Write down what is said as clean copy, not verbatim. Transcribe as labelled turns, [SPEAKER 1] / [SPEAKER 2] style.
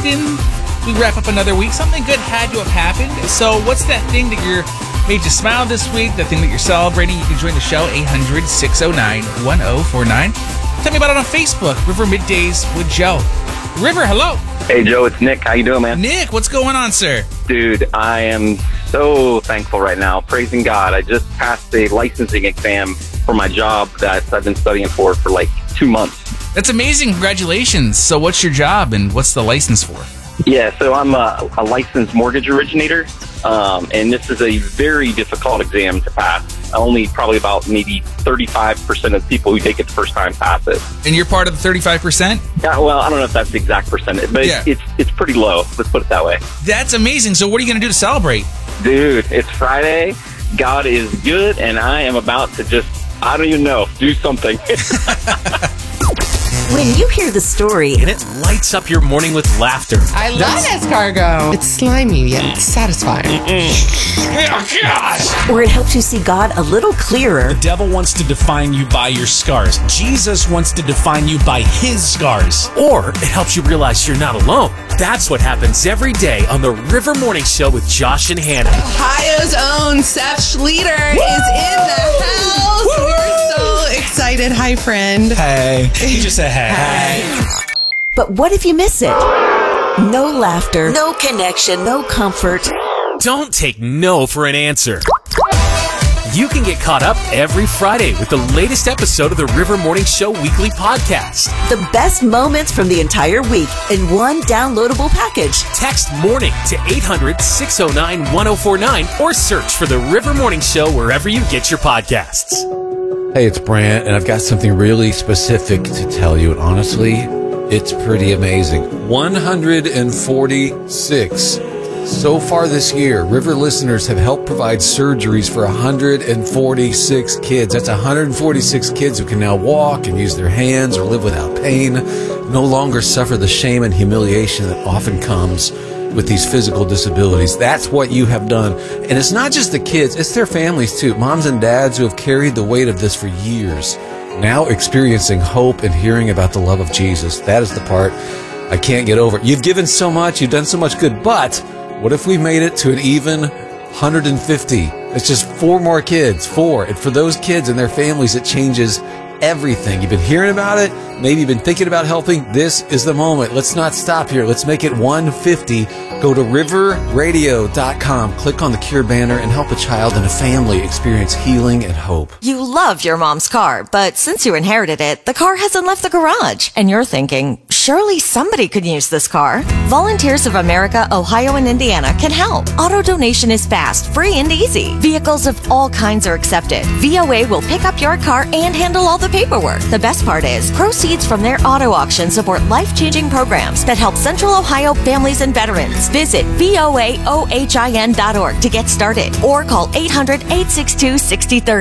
[SPEAKER 1] often we wrap up another week, something good had to have happened. So what's that thing that made you smile this week, that thing that you're celebrating? You can join the show, 800-609-1049. Tell me about it on Facebook, River Middays with Joe. River, hello.
[SPEAKER 2] Hey, Joe, it's Nick. How you doing, man?
[SPEAKER 1] Nick, what's going on, sir?
[SPEAKER 2] Dude, I am so thankful right now. Praising God. I just passed a licensing exam for my job that I've been studying for like 2 months.
[SPEAKER 1] That's amazing. Congratulations. So what's your job and what's the license for?
[SPEAKER 2] Yeah, so I'm a licensed mortgage originator, and this is a very difficult exam to pass. Only probably about maybe 35% of people who take it the first time pass it.
[SPEAKER 1] And you're part of the 35%?
[SPEAKER 2] Yeah, well, I don't know if that's the exact percentage, but
[SPEAKER 1] yeah.
[SPEAKER 2] It's pretty low. Let's put it that way.
[SPEAKER 1] That's amazing. So what are you going to do to celebrate?
[SPEAKER 2] Dude, it's Friday. God is good, and I am about to just, I don't even know, do something.
[SPEAKER 3] When you hear the story,
[SPEAKER 4] and it lights up your morning with laughter.
[SPEAKER 5] I love escargot. It's slimy yet satisfying.
[SPEAKER 4] Oh, gosh!
[SPEAKER 3] Or it helps you see God a little clearer.
[SPEAKER 4] The devil wants to define you by your scars. Jesus wants to define you by his scars. Or it helps you realize you're not alone. That's what happens every day on the River Morning Show with Josh and Hannah.
[SPEAKER 5] Ohio's own Seth Schleter is in the house. We're so excited. Hi, friend.
[SPEAKER 4] Hey. You just said hey.
[SPEAKER 3] But what if you miss it? No laughter, no connection, no comfort.
[SPEAKER 4] Don't take no for an answer. You can get caught up every Friday with the latest episode of the River Morning Show weekly podcast.
[SPEAKER 3] The best moments from the entire week in one downloadable package.
[SPEAKER 4] Text MORNING to 800-609-1049 or search for the River Morning Show wherever you get your podcasts.
[SPEAKER 6] Hey, it's Brant, and I've got something really specific to tell you, and honestly, it's pretty amazing. 146. So far this year, River listeners have helped provide surgeries for 146 kids. That's 146 kids who can now walk and use their hands or live without pain, no longer suffer the shame and humiliation that often comes with these physical disabilities. That's what you have done. And it's not just the kids, it's their families too. Moms and dads who have carried the weight of this for years, now experiencing hope and hearing about the love of Jesus. That is the part I can't get over. You've given so much, you've done so much good, but what if we made it to an even 150? It's just 4 more kids, 4. And for those kids and their families, it changes everything. You've been hearing about it. Maybe you've been thinking about helping. This is the moment. Let's not stop here. Let's make it 150. Go to riverradio.com, click on the Cure banner, and help a child and a family experience healing and hope.
[SPEAKER 3] You love your mom's car, but since you inherited it, the car hasn't left the garage. And you're thinking, surely somebody could use this car. Volunteers of America, Ohio, and Indiana can help. Auto donation is fast, free, and easy. Vehicles of all kinds are accepted. VOA will pick up your car and handle all the paperwork. The best part is, proceeds from their auto auction support life-changing programs that help Central Ohio families and veterans. Visit voaohin.org to get started or call 800-862-6030.